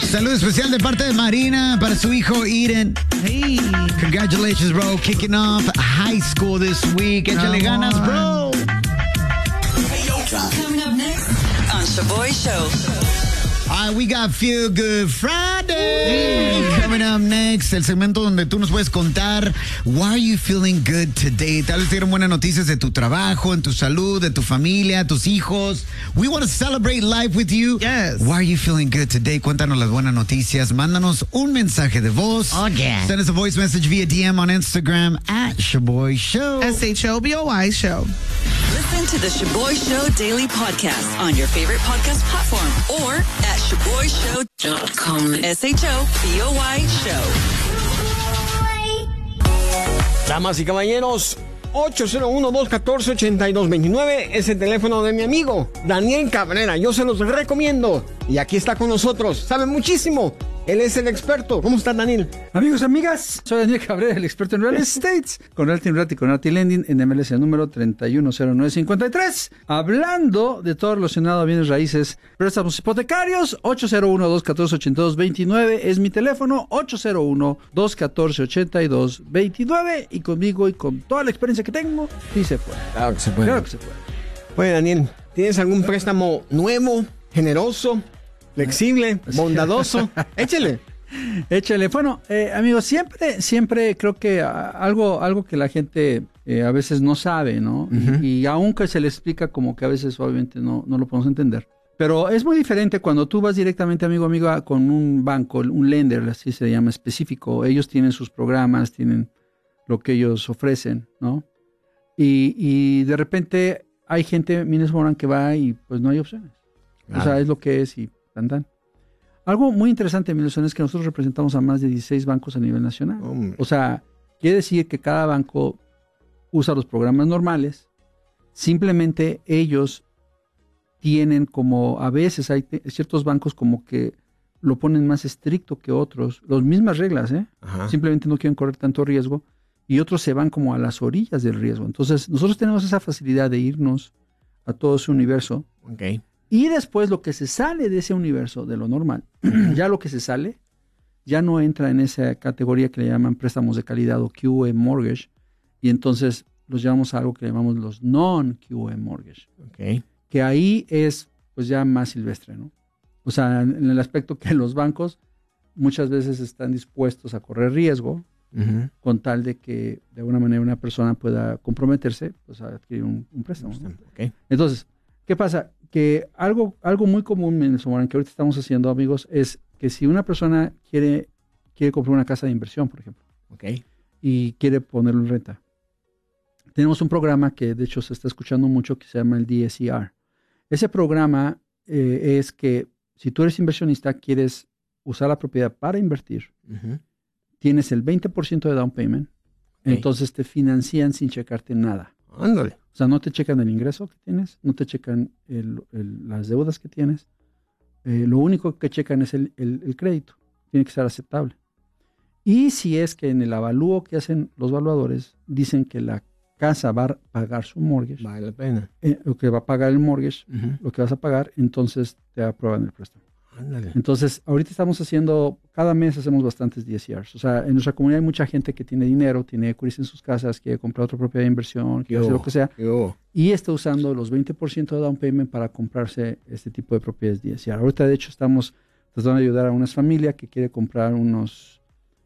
Saludo especial de parte de Marina para su hijo Eden. Hey. Congratulations, bro. Kicking off high school this week. Échale ganas, bro. Coming up next on Shaboy Show. All right, we got Feel Good Friday. Coming up next, el segmento donde tú nos puedes contar why are you feeling good today. Tal vez te dieron buenas noticias de tu trabajo, en tu salud, de tu familia, tus hijos. We want to celebrate life with you. Yes. Why are you feeling good today? Cuéntanos las buenas noticias. Mándanos un mensaje de voz. Oh, yeah. Send us a voice message via DM on Instagram at Shaboy Show. SHOBOY Show. Listen to the Shaboy Show daily podcast on your favorite podcast platform or at ShaboyShow.com. SHOBOY Show. Damas y caballeros, 801-214-8229 es el teléfono de mi amigo Daniel Cabrera. Yo se los recomiendo. Y aquí está con nosotros. Sabe muchísimo. Él es el experto. ¿Cómo está, Daniel? Amigos, amigas, soy Daniel Cabrera, el experto en real estate, con Realty y con Realty Lending en MLS número 310953. Hablando de todo relacionado a bienes raíces, préstamos hipotecarios, 801-214-8229 es mi teléfono, 801-214-8229. Y conmigo y con toda la experiencia que tengo, sí se puede. Claro que se puede. Claro que se puede. Oye, Daniel, ¿tienes algún préstamo nuevo, generoso, flexible, bondadoso? Échale. Échale. Bueno, amigos, siempre creo que algo que la gente a veces no sabe, ¿no? Uh-huh. Y aunque se le explica, como que a veces obviamente no lo podemos entender. Pero es muy diferente cuando tú vas directamente, amiga, con un banco, un lender, así se llama, específico. Ellos tienen sus programas, tienen lo que ellos ofrecen, ¿no? Y de repente hay gente, Mines Moran, que va y pues no hay opciones. Claro. O sea, es lo que es y tan. Algo muy interesante, Milson, es que nosotros representamos a más de 16 bancos a nivel nacional. O sea, quiere decir que cada banco usa los programas normales. Simplemente ellos tienen como, a veces hay ciertos bancos como que lo ponen más estricto que otros. Las mismas reglas, Ajá. Simplemente no quieren correr tanto riesgo. Y otros se van como a las orillas del riesgo. Entonces, nosotros tenemos esa facilidad de irnos a todo ese universo. Okay. Y después lo que se sale de ese universo, de lo normal, ya lo que se sale, ya no entra en esa categoría que le llaman préstamos de calidad o QE mortgage, y entonces los llevamos a algo que le llamamos los non-QE mortgage, Okay. que ahí es pues ya más silvestre, ¿no? O sea, en el aspecto que los bancos muchas veces están dispuestos a correr riesgo, Uh-huh. con tal de que de alguna manera una persona pueda comprometerse pues, a adquirir un préstamo, ¿no? Okay. Entonces, ¿qué pasa? Que algo muy común en el Somoran que ahorita estamos haciendo, amigos, es que si una persona quiere comprar una casa de inversión, por ejemplo, Okay. y quiere ponerlo en renta, tenemos un programa que de hecho se está escuchando mucho que se llama el DSCR. Ese programa es que si tú eres inversionista, quieres usar la propiedad para invertir, Uh-huh. tienes el 20% de down payment, Okay. entonces te financian sin checarte nada. Ándale. O sea, no te checan el ingreso que tienes, no te checan las deudas que tienes. Lo único que checan es el crédito. Tiene que ser aceptable. Y si es que en el avalúo que hacen los valuadores dicen que la casa va a pagar su mortgage, Vale la pena. lo que va a pagar el mortgage, Uh-huh. lo que vas a pagar, entonces te aprueban el préstamo. Ándale. Entonces, ahorita estamos haciendo, cada mes hacemos bastantes DSCRs. O sea, en nuestra comunidad hay mucha gente que tiene dinero, tiene equities en sus casas, quiere comprar otra propiedad de inversión, quiere hacer lo que sea, y está usando los 20% de down payment para comprarse este tipo de propiedades DSCR. Ahorita, de hecho, estamos tratando de ayudar a unas familias que quiere comprar unos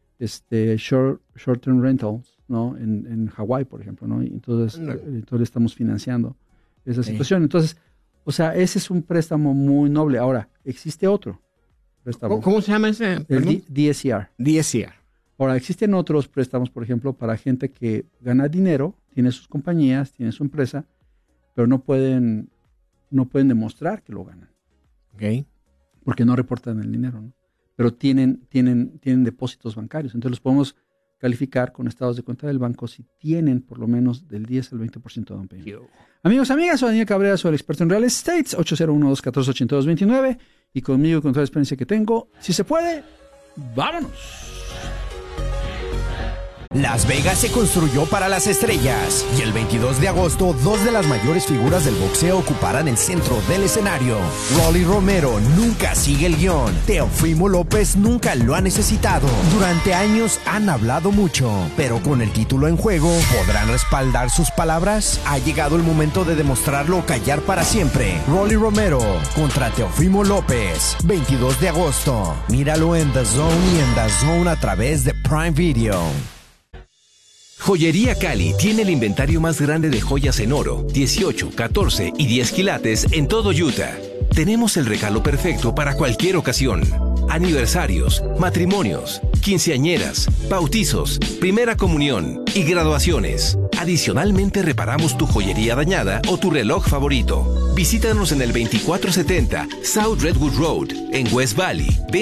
short-term rentals, ¿no? En Hawái, por ejemplo, ¿no? Y entonces estamos financiando esa situación. Entonces, o sea, ese es un préstamo muy noble. Ahora, existe otro préstamo. ¿Cómo se llama ese? El DSCR. DSCR. Ahora, existen otros préstamos, por ejemplo, para gente que gana dinero, tiene sus compañías, tiene su empresa, pero no pueden demostrar que lo ganan. Okay. Porque no reportan el dinero, ¿no? Pero tienen depósitos bancarios. Entonces los podemos calificar con estados de cuenta del banco si tienen por lo menos del 10 al 20% de down payment. Amigos, amigas, soy Daniel Cabrera, soy el experto en real estate, 801-214-8229, y conmigo y con toda la experiencia que tengo, si se puede, ¡vámonos! Las Vegas se construyó para las estrellas y el 22 de agosto, dos de las mayores figuras del boxeo ocuparán el centro del escenario. Rolly Romero nunca sigue el guión. Teofimo López nunca lo ha necesitado. Durante años han hablado mucho, pero con el título en juego, ¿podrán respaldar sus palabras? Ha llegado el momento de demostrarlo o callar para siempre. Rolly Romero contra Teofimo López, 22 de agosto. Míralo en The Zone y en The Zone a través de Prime Video. Joyería Cali tiene el inventario más grande de joyas en oro, 18, 14 y 10 quilates en todo Utah. Tenemos el regalo perfecto para cualquier ocasión. Aniversarios, matrimonios, quinceañeras, bautizos, primera comunión y graduaciones. Adicionalmente reparamos tu joyería dañada o tu reloj favorito. Visítanos en el 2470 South Redwood Road en West Valley.